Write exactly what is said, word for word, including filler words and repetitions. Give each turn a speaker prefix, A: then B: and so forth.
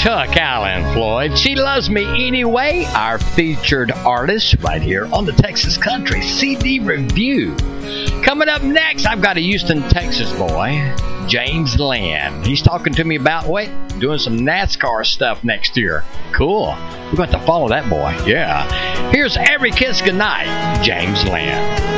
A: Chuck Allen Floyd. She Loves Me Anyway, our featured artist right here on the Texas Country C D Review. Coming up next, I've got a Houston, Texas boy, James Land. He's talking to me about, wait, doing some NASCAR stuff next year. Cool. We're going to have to follow that boy. Yeah. Here's Every Kiss Goodnight, James Land.